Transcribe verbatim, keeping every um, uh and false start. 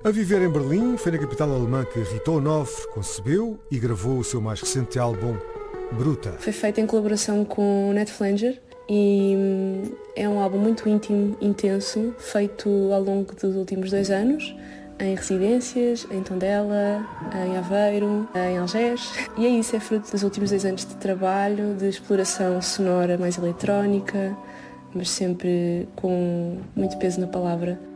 A viver em Berlim, foi na capital alemã que Rita Onofre concebeu e gravou o seu mais recente álbum, Bruta. Foi feito em colaboração com o Ned Flanger e é um álbum muito íntimo, intenso, feito ao longo dos últimos dois anos, em residências, em Tondela, em Aveiro, em Algés. E é isso, é fruto dos últimos dois anos de trabalho, de exploração sonora mais eletrónica, mas sempre com muito peso na palavra.